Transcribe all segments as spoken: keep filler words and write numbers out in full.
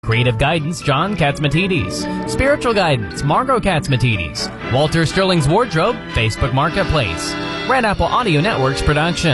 Creative guidance, John Katzmatidis. Spiritual guidance, Margot Katzmatidis. Walter Sterling's Wardrobe, Facebook Marketplace. Red Apple Audio Network's production.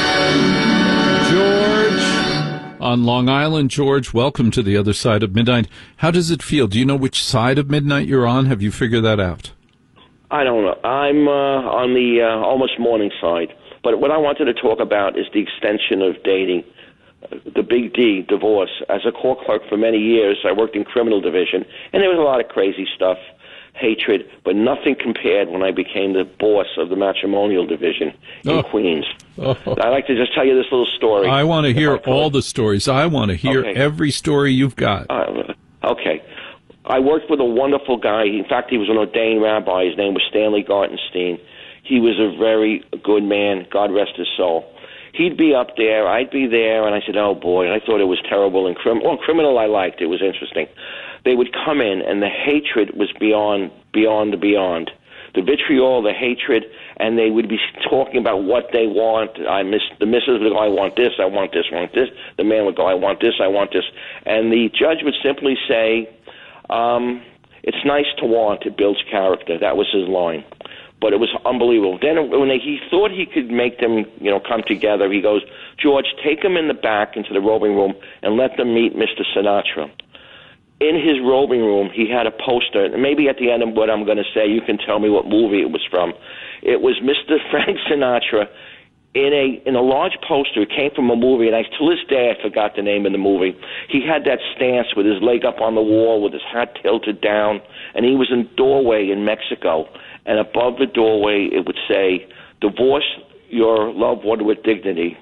George on Long Island. George, welcome to the other side of midnight. How does it feel? Do you know which side of midnight you're on? Have you figured that out? I don't know. I'm uh, on the uh, almost morning side. But what I wanted to talk about is the extension of dating. The big D, divorce. As a court clerk for many years, I worked in criminal division, and there was a lot of crazy stuff, hatred, but nothing compared when I became the boss of the matrimonial division in oh. Queens. Oh. I'd like to just tell you this little story. I want to hear all the stories. I want to hear okay. every story you've got. Uh, okay. I worked with a wonderful guy. In fact, he was an ordained rabbi. His name was Stanley Gartenstein. He was a very good man. God rest his soul. He'd be up there, I'd be there, and I said, oh, boy, and I thought it was terrible. And crim- well, criminal I liked. It was interesting. They would come in, and the hatred was beyond, beyond the beyond. The vitriol, the hatred, and they would be talking about what they want. I miss The missus would go, I want this, I want this, I want this. The man would go, I want this, I want this. And the judge would simply say, um, it's nice to want, it builds character. That was his line. But it was unbelievable. Then when they, he thought he could make them, you know, come together, he goes, George, take them in the back into the robing room and let them meet Mister Sinatra. In his robing room, he had a poster, and maybe at the end of what I'm going to say, you can tell me what movie it was from. It was Mister Frank Sinatra in a in a large poster. It came from a movie, and I, to this day I forgot the name of the movie. He had that stance with his leg up on the wall, with his hat tilted down, and he was in a doorway in Mexico. And above the doorway, it would say, divorce your loved one with dignity.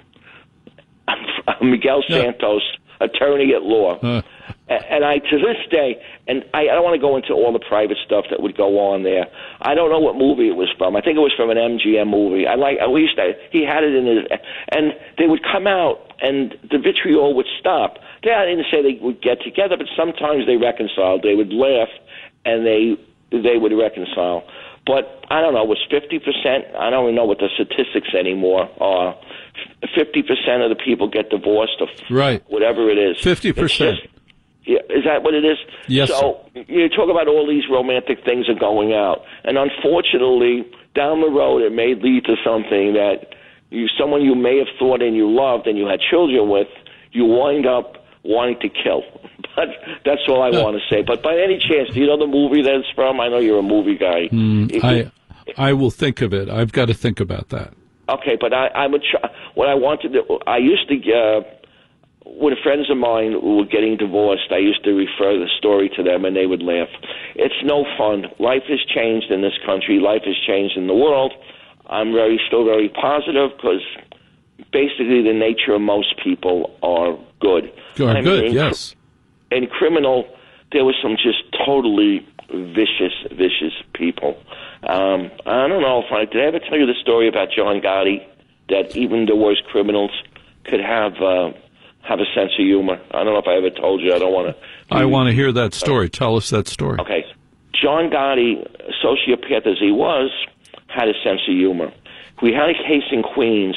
Miguel Santos, yeah. Attorney at law. Uh. And I, to this day, and I, I don't want to go into all the private stuff that would go on there. I don't know what movie it was from. I think it was from an M G M movie. I like, at least I, he had it in his, and they would come out, and the vitriol would stop. They, I didn't say they would get together, but sometimes they reconciled. They would laugh, and they they would reconcile. But I don't know, it was fifty percent. I don't even know what the statistics anymore are. fifty percent of the people get divorced, or right. whatever it is. fifty percent. Just, yeah, is that what it is? Yes. So you talk about all these romantic things are going out. And unfortunately, down the road, it may lead to something that you, someone you may have thought and you loved and you had children with, you wind up wanting to kill. But that's all I want to say. But by any chance, do you know the movie that it's from? I know you're a movie guy. Mm, it, I I will think of it. I've got to think about that. Okay, but I, I'm a ch- what I wanted to. I used to, uh, when friends of mine who were getting divorced, I used to refer the story to them, and they would laugh. It's no fun. Life has changed in this country. Life has changed in the world. I'm very still very positive because basically the nature of most people are good. You are I good, mean, yes. In criminal, there was some just totally vicious, vicious people. Um, I don't know if I did I ever tell you the story about John Gotti, that even the worst criminals could have uh, have a sense of humor. I don't know if I ever told you. I don't want to. I want to hear that story. Tell us that story. Okay, John Gotti, sociopath as he was, had a sense of humor. We had a case in Queens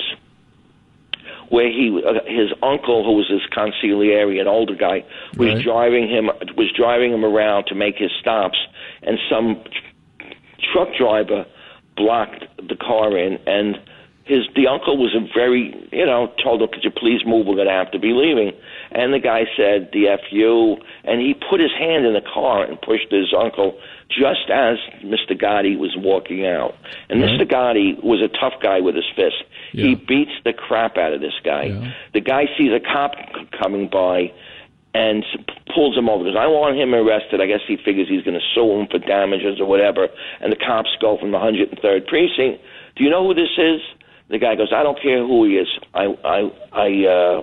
where he, uh, his uncle, who was his consigliere, an older guy, was right. driving him was driving him around to make his stops, and some truck driver blocked the car in, and his the uncle was a very, you know, told him, could you please move, we're going to have to be leaving. And the guy said, the F you, and he put his hand in the car and pushed his uncle just as Mister Gotti was walking out. And right. Mister Gotti was a tough guy with his fist. Yeah. He beats the crap out of this guy. Yeah. The guy sees a cop c- coming by and pulls him over. Because I want him arrested. I guess he figures he's going to sue him for damages or whatever. And the cops go from the one hundred third precinct. Do you know who this is? The guy goes, I don't care who he is. I I I uh,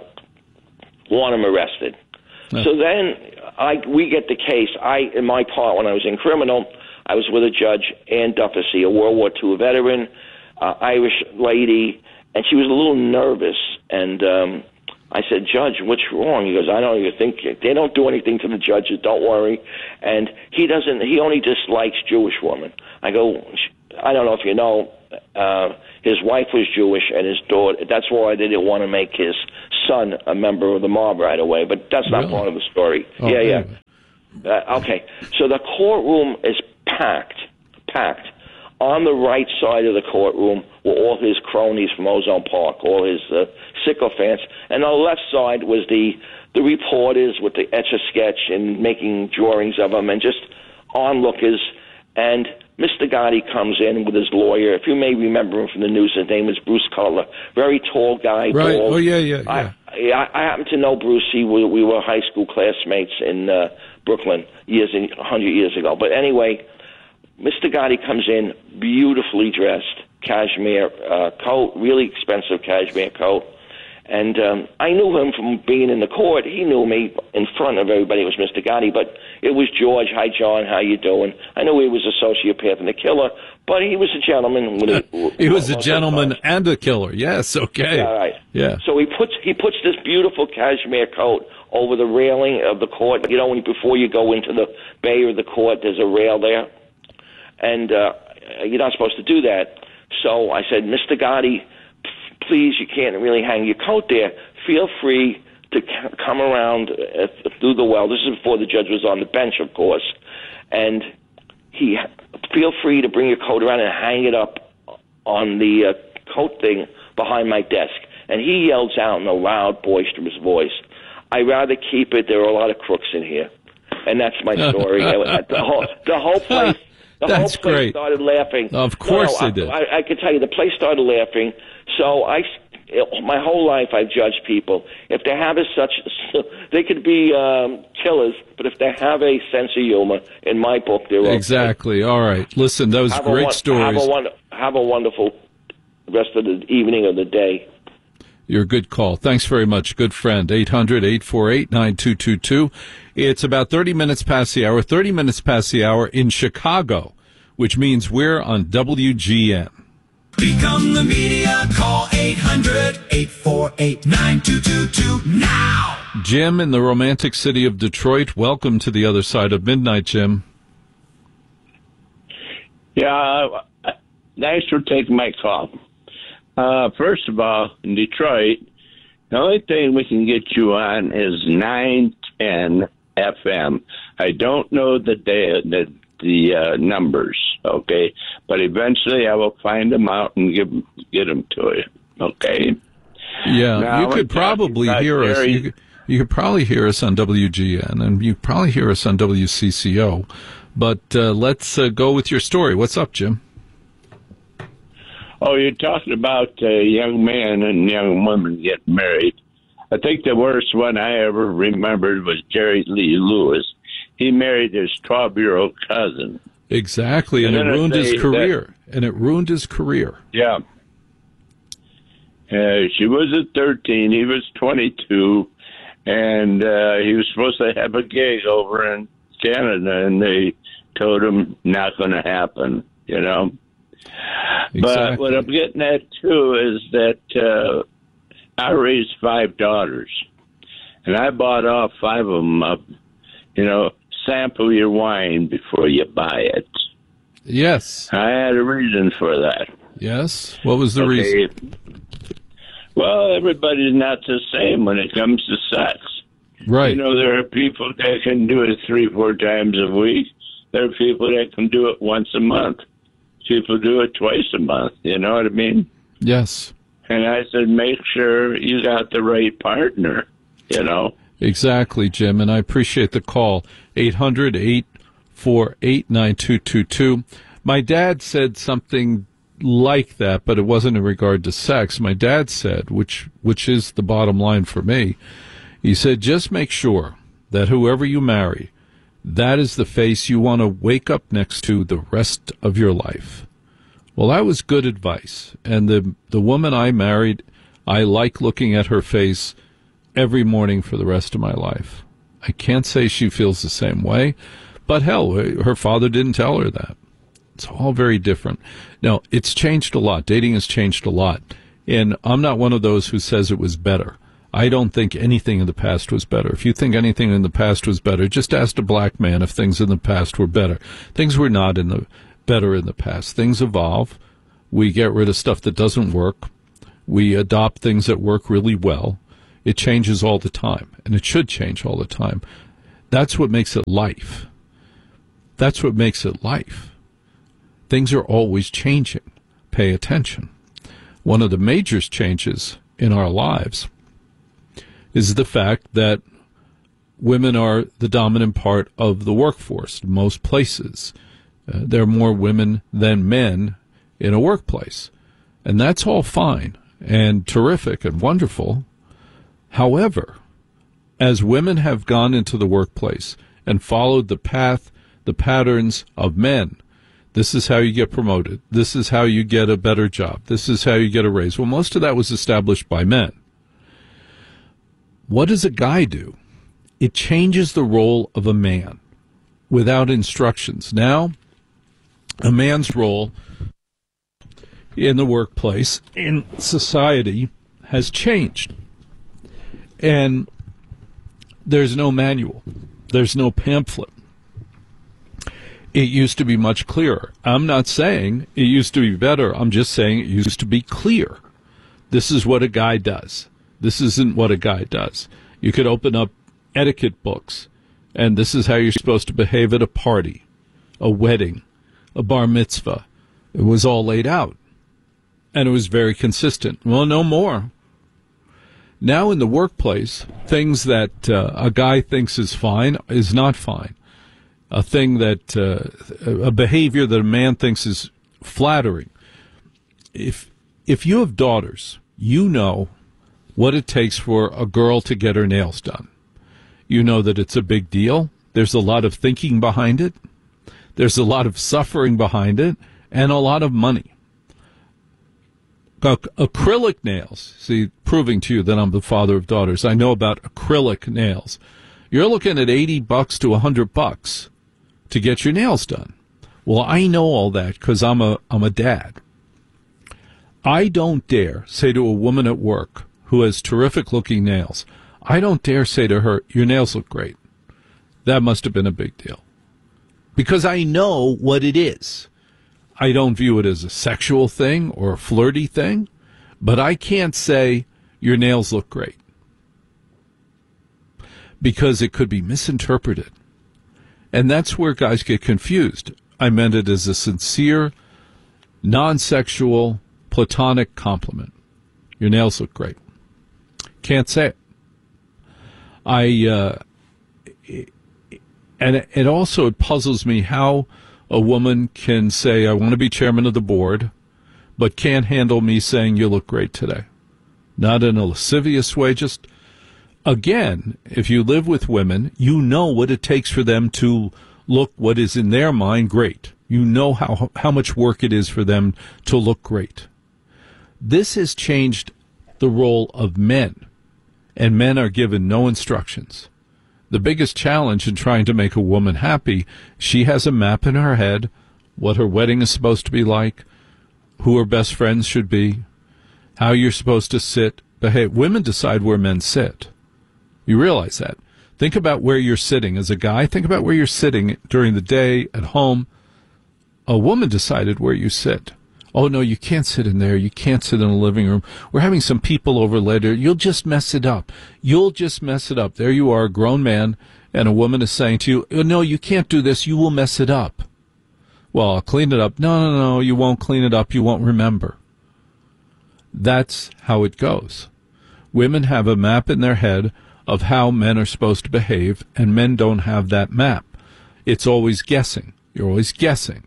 want him arrested. No. So then I we get the case. I in my part when I was in criminal, I was with a judge, Ann Dufficy, a World War Two veteran, uh, Irish lady, and she was a little nervous. And um, I said, Judge, what's wrong? He goes, I don't even think they don't do anything to the judges. Don't worry. And he doesn't. He only dislikes Jewish women. I go, I don't know if you know. Uh, his wife was Jewish, and his daughter. That's why they didn't want to make his son a member of the mob right away. But that's not Really? part of the story. Oh, yeah, anyway. yeah. Uh, okay, so the courtroom is packed, packed. On the right side of the courtroom were all his cronies from Ozone Park, all his uh, sycophants, and on the left side was the the reporters with the Etch-a-Sketch and making drawings of them, and just onlookers. And Mister Gotti comes in with his lawyer. If you may remember him from the news, his name is Bruce Cutler. Very tall guy. Right. Bald. Oh, yeah, yeah, yeah. I, I, I happen to know Bruce. He, we, we were high school classmates in uh, Brooklyn years and one hundred years ago. But anyway, Mister Gotti comes in, beautifully dressed, cashmere uh, coat, really expensive cashmere coat. And um, I knew him from being in the court. He knew me in front of everybody. It was Mister Gotti, but it was George. Hi, John. How you doing? I knew he was a sociopath and a killer, but he was a gentleman. When he, he was a gentleman and a killer. Yes, okay. Yeah, right. Yeah. So he puts he puts this beautiful cashmere coat over the railing of the court. You know, when you, before you go into the bay of the court, there's a rail there, and uh, you're not supposed to do that. So I said, Mister Gotti, please, you can't really hang your coat there. Feel free to c- come around uh, through the well. This is before the judge was on the bench, of course. And he, feel free to bring your coat around and hang it up on the uh, coat thing behind my desk. And he yells out in a loud, boisterous voice, I'd rather keep it. There are a lot of crooks in here. And that's my story. the, whole, the whole place... The That's whole place great. started laughing. Of course no, no, they did. I, I, I can tell you, the place started laughing. So I, my whole life, I've judged people. If they have a such, they could be um, killers, but if they have a sense of humor, in my book, they're okay. Exactly. All right. Listen, those have great a, stories. Have a, one, have a wonderful rest of the evening or the day. You're a good call. Thanks very much. Good friend. eight hundred, eight four eight, nine two two two. It's about thirty minutes past the hour, thirty minutes past the hour in Chicago, which means we're on W G N. Become the media. Call eight hundred, eight four eight, nine two two two now. Jim in the romantic city of Detroit. Welcome to the other side of midnight, Jim. Yeah, uh, thanks for taking my call. Uh, first of all, in Detroit, the only thing we can get you on is nine ten F M. I don't know the day, the, the uh, numbers, okay? But eventually I will find them out and give get them to you, okay? Yeah, now, you could probably hear us. You could, you could probably hear us on W G N, and you probably hear us on W C C O. But uh, let's uh, go with your story. What's up, Jim? Oh, you're talking about a young man and young woman get married. I think the worst one I ever remembered was Jerry Lee Lewis. He married his twelve-year-old cousin. Exactly, and, and it ruined his career. That, and it ruined his career. Yeah. Uh, she was at thirteen. He was twenty-two. And uh, he was supposed to have a gig over in Canada, and they told him not going to happen, you know. Exactly. But what I'm getting at, too, is that uh, I raised five daughters, and I bought off five of them up, you know, sample your wine before you buy it. Yes. I had a reason for that. Yes? What was the okay. reason? Well, everybody's not the same when it comes to sex. Right. You know, there are people that can do it three, four times a week. There are people that can do it once a month. People do it twice a month. You know what I mean? Yes. And I said, make sure you got the right partner, you know? Exactly, Jim, and I appreciate the call. eight hundred, eight four eight, nine two two two. My dad said something like that, but it wasn't in regard to sex. My dad said, which which is the bottom line for me, he said, just make sure that whoever you marry, that is the face you want to wake up next to the rest of your life. Well, that was good advice. And the the woman I married, I like looking at her face every morning for the rest of my life. I can't say she feels the same way, but hell, her father didn't tell her that. It's all very different. Now, it's changed a lot. Dating has changed a lot. And I'm not one of those who says it was better. I don't think anything in the past was better. If you think anything in the past was better, just ask a black man if things in the past were better. Things were not in the better in the past. Things evolve. We get rid of stuff that doesn't work. We adopt things that work really well. It changes all the time, and it should change all the time. That's what makes it life. That's what makes it life. Things are always changing. Pay attention. One of the major changes in our lives is the fact that women are the dominant part of the workforce. In most places, uh, there are more women than men in a workplace. And that's all fine and terrific and wonderful. However, as women have gone into the workplace and followed the path, the patterns of men, this is how you get promoted. This is how you get a better job. This is how you get a raise. Well, most of that was established by men. What does a guy do? It changes the role of a man without instructions. Now, a man's role in the workplace, in society, has changed. And there's no manual. There's no pamphlet. It used to be much clearer. I'm not saying it used to be better. I'm just saying it used to be clear. This is what a guy does. This isn't what a guy does. You could open up etiquette books, and this is how you're supposed to behave at a party, a wedding, a bar mitzvah. It was all laid out, and it was very consistent. Well, no more. Now in the workplace, things that uh, a guy thinks is fine is not fine. A thing that, uh, a behavior that a man thinks is flattering. If if you have daughters, you know what it takes for a girl to get her nails done. You know that it's a big deal. There's a lot of thinking behind it. There's a lot of suffering behind it, and a lot of money. Ac- acrylic nails, see, proving to you that I'm the father of daughters, I know about acrylic nails. You're looking at eighty bucks to one hundred bucks to get your nails done. Well, I know all that because I'm a I'm a dad. I don't dare say to a woman at work who has terrific-looking nails, I don't dare say to her, your nails look great. That must have been a big deal. Because I know what it is. I don't view it as a sexual thing or a flirty thing, but I can't say, your nails look great. Because it could be misinterpreted. And that's where guys get confused. I meant it as a sincere, non-sexual, platonic compliment. Your nails look great. Can't say it. I, uh, and it, it also it puzzles me how a woman can say, I want to be chairman of the board, but can't handle me saying you look great today. Not in a lascivious way, just, again, if you live with women, you know what it takes for them to look what is in their mind great. You know how how much work it is for them to look great. This has changed the role of men, and men are given no instructions. The biggest challenge in trying to make a woman happy, she has a map in her head, what her wedding is supposed to be like, who her best friends should be, how you're supposed to sit, behave. Women decide where men sit. You realize that. Think about where you're sitting as a guy. Think about where you're sitting during the day, at home. A woman decided where you sit. Oh, no, you can't sit in there. You can't sit in the living room. We're having some people over later. You'll just mess it up. You'll just mess it up. There you are, a grown man, and a woman is saying to you, oh, no, you can't do this. You will mess it up. Well, I'll clean it up. No, no, no, you won't clean it up. You won't remember. That's how it goes. Women have a map in their head of how men are supposed to behave, and men don't have that map. It's always guessing. You're always guessing.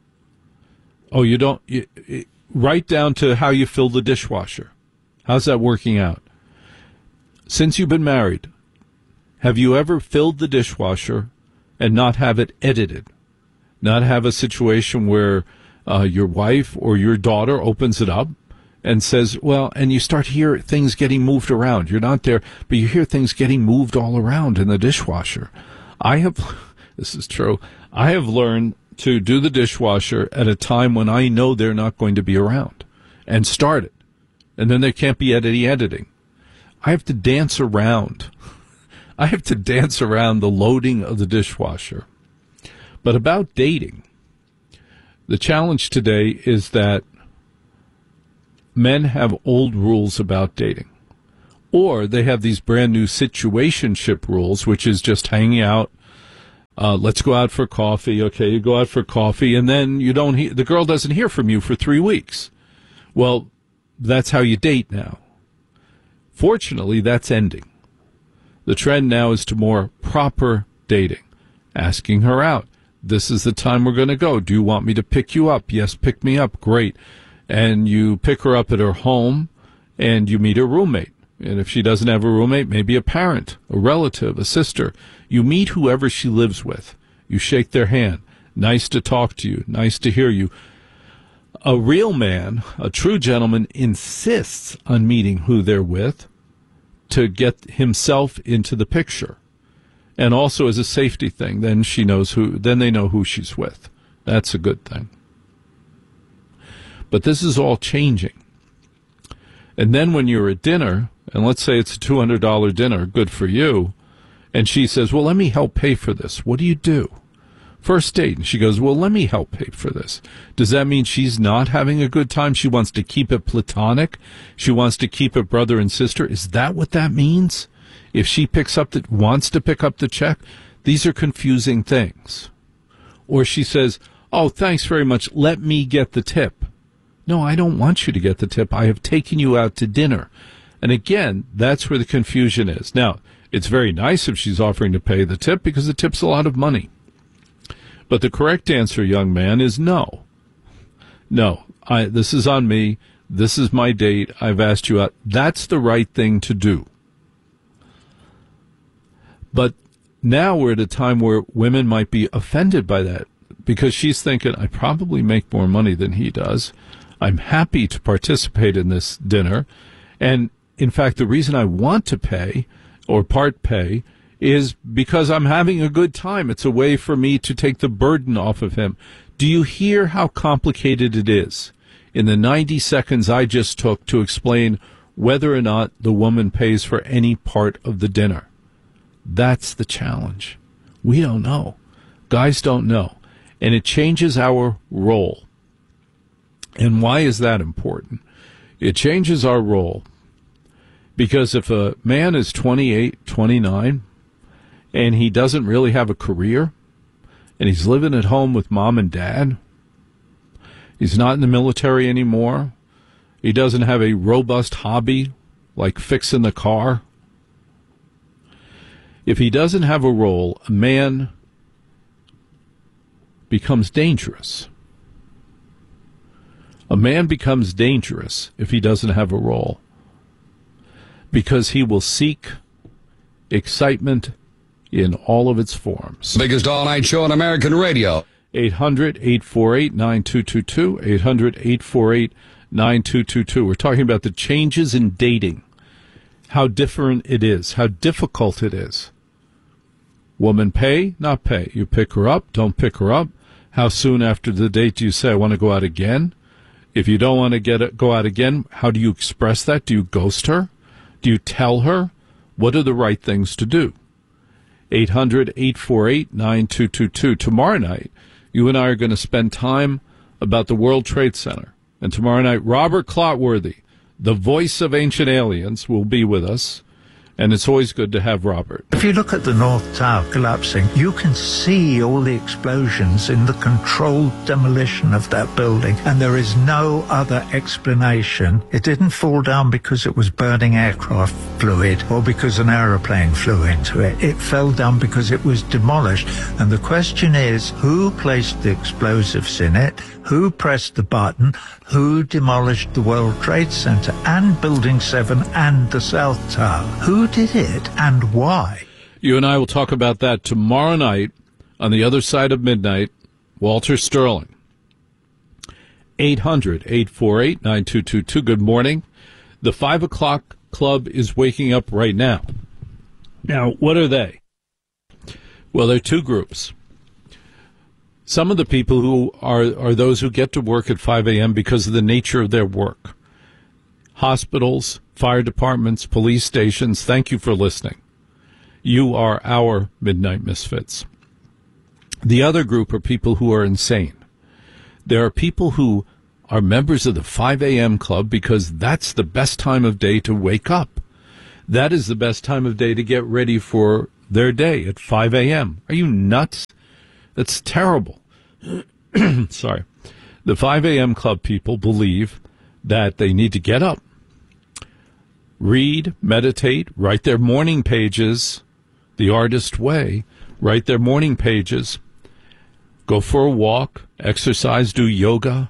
Oh, you don't, you, it, right down to how you fill the dishwasher. How's that working out? Since you've been married, have you ever filled the dishwasher and not have it edited? Not have a situation where uh, your wife or your daughter opens it up and says, well, and you start to hear things getting moved around. You're not there, but you hear things getting moved all around in the dishwasher. I have, this is true, I have learned to do the dishwasher at a time when I know they're not going to be around and start it. And then there can't be any editing. I have to dance around. I have to dance around the loading of the dishwasher. But about dating, the challenge today is that men have old rules about dating. Or they have these brand new situationship rules, which is just hanging out. Uh, let's go out for coffee. Okay, you go out for coffee, and then you don't. He- the girl doesn't hear from you for three weeks. Well, that's how you date now. Fortunately, that's ending. The trend now is to more proper dating, asking her out. This is the time we're going to go. Do you want me to pick you up? Yes, pick me up. Great. And you pick her up at her home, and you meet her roommate. And if she doesn't have a roommate, maybe a parent, a relative, a sister. You meet whoever she lives with. You shake their hand. Nice to talk to you. Nice to hear you. A real man, a true gentleman, insists on meeting who they're with to get himself into the picture. And also as a safety thing, then she knows who, then they know who she's with. That's a good thing. But this is all changing. And then when you're at dinner, and let's say it's a two hundred dollars dinner, good for you, and she says, well, let me help pay for this. What do you do? First date, and she goes, well, let me help pay for this. Does that mean she's not having a good time? She wants to keep it platonic? She wants to keep it brother and sister? Is that what that means? If she picks up the, wants to pick up the check? These are confusing things. Or she says, oh, thanks very much. Let me get the tip. No, I don't want you to get the tip. I have taken you out to dinner. And again, that's where the confusion is. Now, it's very nice if she's offering to pay the tip because the tip's a lot of money. But the correct answer, young man, is no. No, I, this is on me. This is my date. I've asked you out. That's the right thing to do. But now we're at a time where women might be offended by that because she's thinking, I probably make more money than he does. I'm happy to participate in this dinner. And in fact, the reason I want to pay or part pay is because I'm having a good time. It's a way for me to take the burden off of him. Do you hear how complicated it is in the ninety seconds I just took to explain whether or not the woman pays for any part of the dinner? That's the challenge. We don't know. Guys don't know. And it changes our role. And why is that important? It changes our role because if a man is twenty-eight, twenty-nine, and he doesn't really have a career, and he's living at home with mom and dad, he's not in the military anymore, he doesn't have a robust hobby like fixing the car, if he doesn't have a role, a man becomes dangerous. A man becomes dangerous if he doesn't have a role because he will seek excitement in all of its forms. Biggest all-night show on American radio. eight hundred, eight four eight, nine two two two, eight hundred, eight four eight, nine two two two. We're talking about the changes in dating, how different it is, how difficult it is. Woman pay, not pay. You pick her up, don't pick her up. How soon after the date do you say, I want to go out again? If you don't want to get it, go out again, how do you express that? Do you ghost her? Do you tell her? What are the right things to do? eight hundred, eight four eight, nine two two two. Tomorrow night, you and I are going to spend time about the World Trade Center. And tomorrow night, Robert Clotworthy, the voice of ancient aliens, will be with us. And it's always good to have Robert. If you look at the North Tower collapsing, you can see all the explosions in the controlled demolition of that building, and there is no other explanation. It didn't fall down because it was burning aircraft fluid or because an aeroplane flew into it. It fell down because it was demolished. And the question is, who placed the explosives in it? Who pressed the button? Who demolished the World Trade Center and Building seven and the South Tower? Who did it and why? You and I will talk about that tomorrow night on the other side of midnight. Walter Sterling. eight hundred, eight four eight, nine two two two. Good morning. The five o'clock club is waking up right now. Now, what are they? Well, there are two groups. Some of the people who are, are those who get to work at five a.m. because of the nature of their work. Hospitals, fire departments, police stations, thank you for listening. You are our Midnight Misfits. The other group are people who are insane. There are people who are members of the five a.m. club because that's the best time of day to wake up. That is the best time of day to get ready for their day at five a.m. Are you nuts? That's terrible. Sorry. The five a.m. club people believe that they need to get up, read, meditate, write their morning pages the artist way, write their morning pages, go for a walk, exercise, do yoga,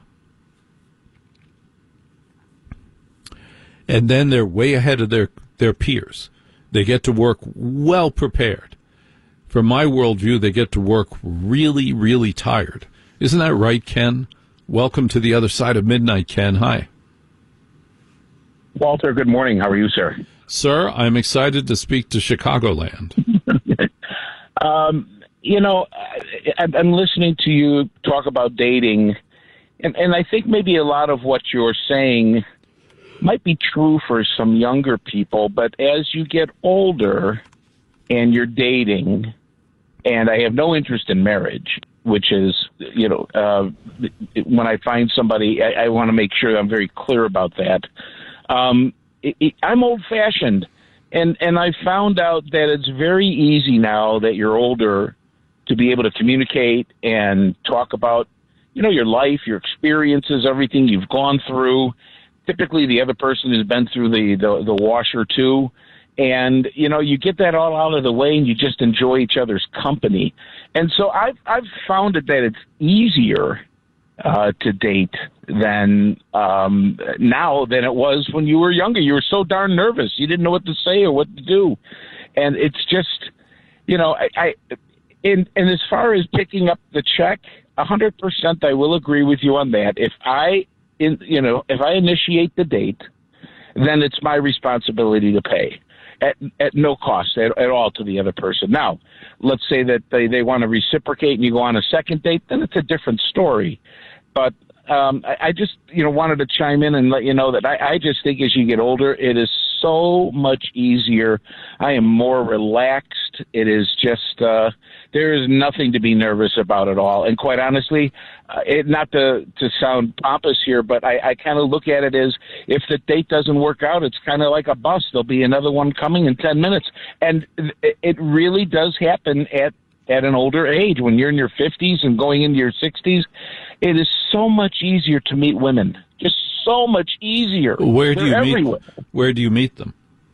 and then they're way ahead of their, their peers. They get to work well prepared. From my worldview, they get to work really, really tired. Isn't that right, Ken? Welcome to the other side of midnight, Ken. Hi. Walter, good morning. How are you, sir? Sir, I'm excited to speak to Chicagoland. um, you know, I, I'm listening to you talk about dating, and, and I think maybe a lot of what you're saying might be true for some younger people, but as you get older and you're dating, and I have no interest in marriage, which is, you know, uh, when I find somebody, I, I want to make sure I'm very clear about that. Um, it, it, I'm old-fashioned, and, and I found out that it's very easy now that you're older to be able to communicate and talk about, you know, your life, your experiences, everything you've gone through. Typically, the other person has been through the, the, the washer, too. And, you know, you get that all out of the way and you just enjoy each other's company. And so I've, I've found it that it's easier uh, to date than um, now than it was when you were younger. You were so darn nervous. You didn't know what to say or what to do. And it's just, you know, I, I and, and as far as picking up the check, one hundred percent I will agree with you on that. If I, in, you know, if I initiate the date, then it's my responsibility to pay. At, at no cost at, at all to the other person. Now, let's say that they, they want to reciprocate and you go on a second date, then it's a different story. But um, I, I just, you know, wanted to chime in and let you know that I, I just think as you get older, it is so much easier. I am more relaxed. It is just, uh, there is nothing to be nervous about at all. And quite honestly, uh, it, not to, to sound pompous here, but I, I kind of look at it as if the date doesn't work out, it's kind of like a bus. There'll be another one coming in ten minutes. And it, it really does happen at, at an older age. When you're in your fifties and going into your sixties, it is so much easier to meet women. Just so much easier. Where do They're you everywhere. meet? Where do you meet them?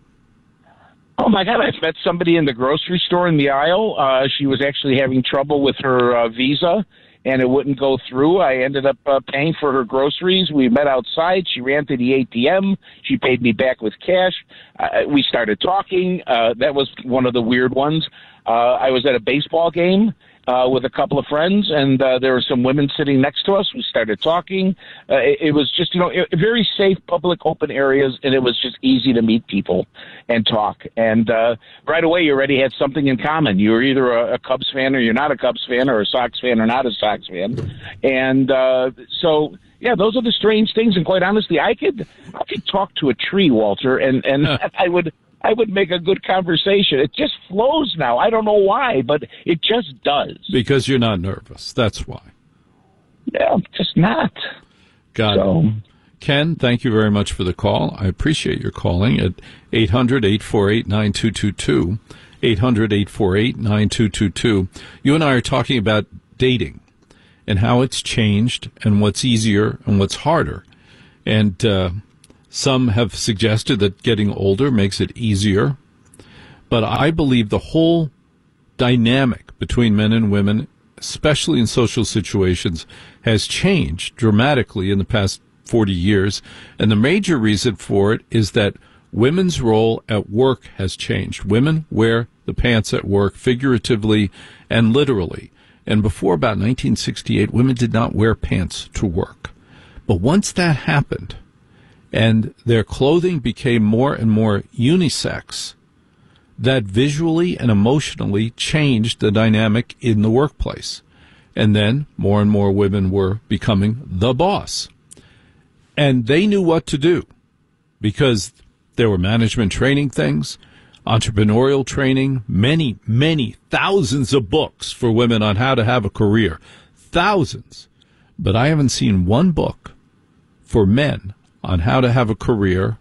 Oh my God! I met somebody in the grocery store in the aisle. Uh, she was actually having trouble with her uh, visa, and it wouldn't go through. I ended up uh, paying for her groceries. We met outside. She ran to the A T M. She paid me back with cash. Uh, we started talking. Uh, that was one of the weird ones. Uh, I was at a baseball game uh, with a couple of friends, and uh, there were some women sitting next to us. We started talking. Uh, it, it was just, you know, it, very safe, public, open areas, and it was just easy to meet people and talk. And uh, right away, you already had something in common. You were either a, a Cubs fan or you're not a Cubs fan, or a Sox fan or not a Sox fan. And uh, so, yeah, those are the strange things. And quite honestly, I could I could talk to a tree, Walter, and, and I would I would make a good conversation. It just flows now. I don't know why, but it just does. Because you're not nervous. That's why. Yeah, just not. Got so. it. Ken, thank you very much for the call. I appreciate your calling at eight hundred, eight four eight, nine two two two, eight hundred, eight four eight, nine two two two. You and I are talking about dating and how it's changed and what's easier and what's harder. And uh, some have suggested that getting older makes it easier. But I believe the whole dynamic between men and women, especially in social situations, has changed dramatically in the past forty years. And the major reason for it is that women's role at work has changed. Women wear the pants at work, figuratively and literally. And before about nineteen sixty-eight, women did not wear pants to work. But once that happened, and their clothing became more and more unisex, that visually and emotionally changed the dynamic in the workplace. And then more and more women were becoming the boss. And they knew what to do because there were management training things, entrepreneurial training, many, many thousands of books for women on how to have a career. Thousands. But I haven't seen one book for men on how to have a career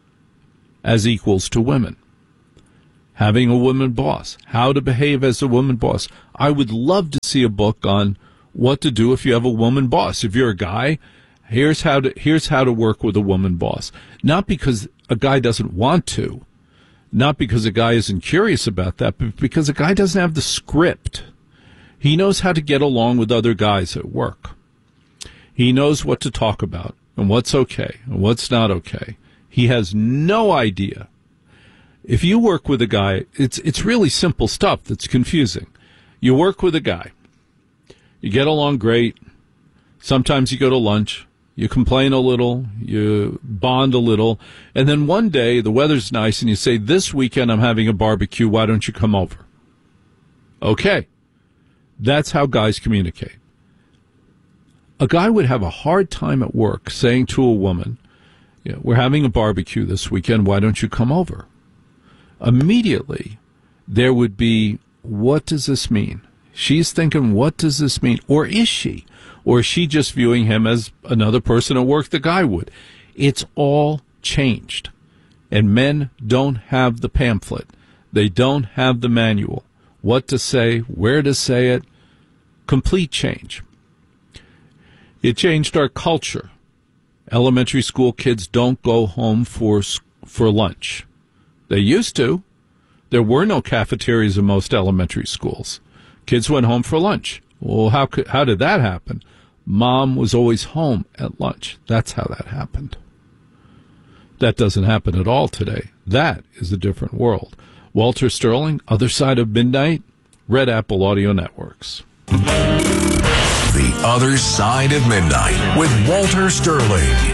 as equals to women. Having a woman boss, how to behave as a woman boss. I would love to see a book on what to do if you have a woman boss. If you're a guy, here's how to here's how to work with a woman boss. Not because a guy doesn't want to, not because a guy isn't curious about that, but because a guy doesn't have the script. He knows how to get along with other guys at work. He knows what to talk about and what's okay and what's not okay. He has no idea. If you work with a guy, it's it's really simple stuff that's confusing. You work with a guy. You get along great. Sometimes you go to lunch. You complain a little. You bond a little. And then one day, the weather's nice, and you say, this weekend I'm having a barbecue. Why don't you come over? Okay. That's how guys communicate. A guy would have a hard time at work saying to a woman, you know, we're having a barbecue this weekend. Why don't you come over? Immediately, there would be, what does this mean? She's thinking, what does this mean? Or is she? Or is she just viewing him as another person at work the guy would? It's all changed. And men don't have the pamphlet. They don't have the manual. What to say, where to say it. Complete change. It changed our culture. Elementary school kids don't go home for for lunch. They used to. There were no cafeterias in most elementary schools. Kids went home for lunch. Well, how could, how did that happen? Mom was always home at lunch. That's how that happened. That doesn't happen at all today. That is a different world. Walter Sterling, Other Side of Midnight, Red Apple Audio Networks. The Other Side of Midnight with Walter Sterling.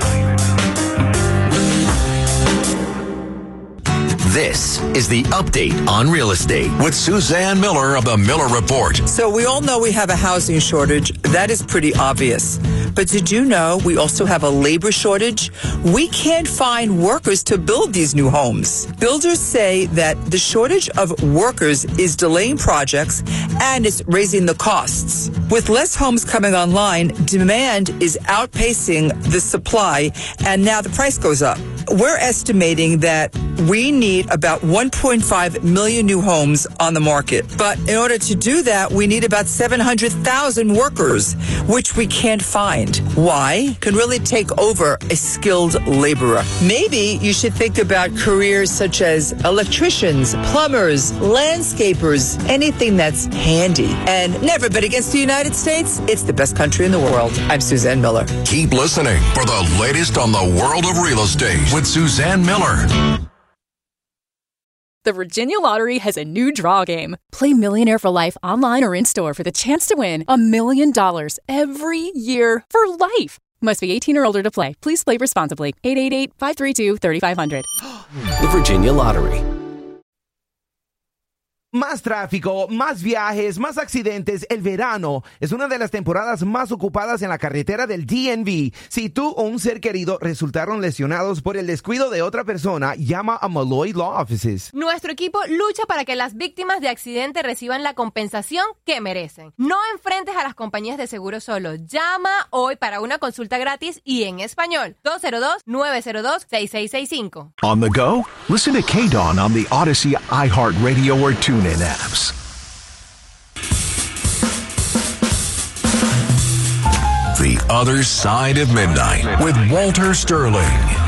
This is the Update on Real Estate with Suzanne Miller of the Miller Report. So we all know we have a housing shortage. That is pretty obvious. But did you know we also have a labor shortage? We can't find workers to build these new homes. Builders say that the shortage of workers is delaying projects and it's raising the costs. With less homes coming online, demand is outpacing the supply, and now the price goes up. We're estimating that we need about one point five million new homes on the market. But in order to do that, we need about seven hundred thousand workers, which we can't find. Why? Can really take over a skilled laborer. Maybe you should think about careers such as electricians, plumbers, landscapers, anything that's handy. And never bet against the United States. It's the best country in the world. I'm Suzanne Miller. Keep listening for the latest on the world of real estate with Suzanne Miller. The Virginia Lottery has a new draw game. Play Millionaire for Life online or in-store for the chance to win a million dollars every year for life. Must be eighteen or older to play. Please play responsibly. eight eight eight, five three two, three five zero zero. The Virginia Lottery. Más tráfico, más viajes, más accidentes. El verano es una de las temporadas más ocupadas en la carretera del D M V. Si tú o un ser querido resultaron lesionados por el descuido de otra persona, llama a Malloy Law Offices. Nuestro equipo lucha para que las víctimas de accidente reciban la compensación que merecen. No enfrentes a las compañías de seguro solo. Llama hoy para una consulta gratis y en español. dos cero dos, nueve cero dos, seis seis seis cinco. On the go? Listen to K-Dawn on the Odyssey, iHeartRadio, or TuneIn apps. The Other Side of Midnight with Walter Sterling.